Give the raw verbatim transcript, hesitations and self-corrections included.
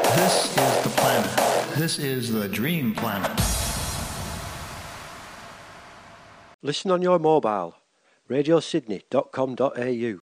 This is the planet. This is the dream planet. Listen on your mobile. radio sydney dot com dot a u.